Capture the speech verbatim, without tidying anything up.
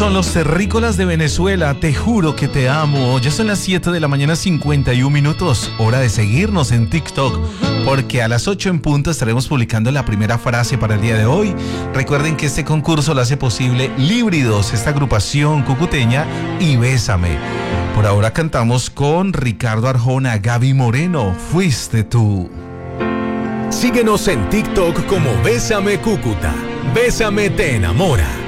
son los terrícolas de Venezuela, te juro que te amo. Ya son las siete de la mañana, cincuenta y un minutos. Hora de seguirnos en TikTok, porque a las ocho en punto estaremos publicando la primera frase para el día de hoy. Recuerden que este concurso lo hace posible Líbridos, esta agrupación cucuteña, y Bésame. Por ahora cantamos con Ricardo Arjona, Gaby Moreno, Fuiste tú. Síguenos en TikTok como Bésame Cúcuta. Bésame te enamora.